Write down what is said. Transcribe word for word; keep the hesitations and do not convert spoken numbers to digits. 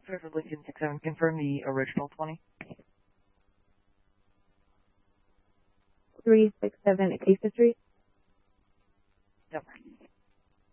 Sir for Lincoln six seven, confirm the original twenty. three six seven Acacia Street. Yep.